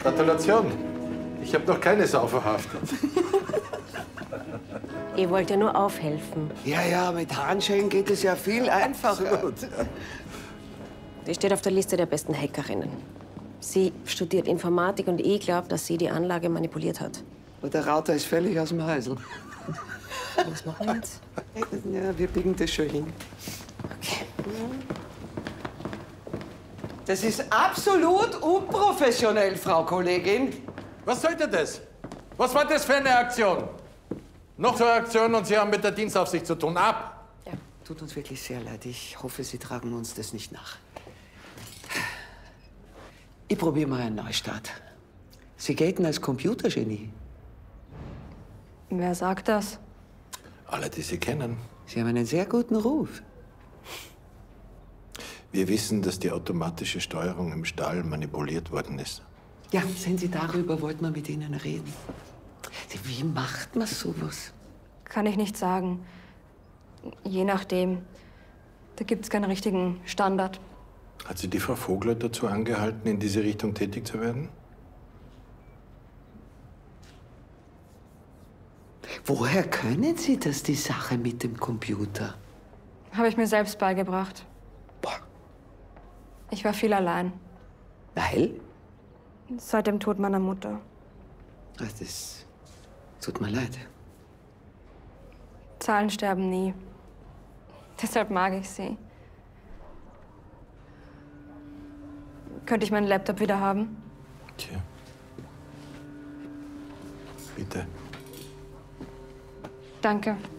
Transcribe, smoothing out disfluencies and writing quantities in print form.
Gratulation. Ich habe noch keine Sau verhaftet. Ich wollte ja nur aufhelfen. Ja, mit Handschellen geht es ja viel einfacher. Sie steht auf der Liste der besten Hackerinnen. Sie studiert Informatik und ich glaube, dass sie die Anlage manipuliert hat. Und der Rauter ist völlig aus dem Häusl. Was machen wir jetzt? Ja, wir biegen das schon hin. Okay. Das ist absolut unprofessionell, Frau Kollegin. Was sollte das? Was war das für eine Aktion? Noch so eine Aktion und Sie haben mit der Dienstaufsicht zu tun. Ab! Ja. Tut uns wirklich sehr leid. Ich hoffe, Sie tragen uns das nicht nach. Ich probiere mal einen Neustart. Sie gelten als Computergenie. Wer sagt das? Alle, die Sie kennen. Sie haben einen sehr guten Ruf. Wir wissen, dass die automatische Steuerung im Stall manipuliert worden ist. Ja, sehen Sie, darüber wollten wir mit Ihnen reden. Wie macht man sowas? Kann ich nicht sagen. Je nachdem. Da gibt's keinen richtigen Standard. Hat Sie die Frau Vogler dazu angehalten, in diese Richtung tätig zu werden? Woher können Sie das, die Sache mit dem Computer? Habe ich mir selbst beigebracht. Boah. Ich war viel allein. Weil? Seit dem Tod meiner Mutter. Ach, das tut mir leid. Zahlen sterben nie. Deshalb mag ich sie. Könnte ich meinen Laptop wieder haben? Tja. Bitte. Danke.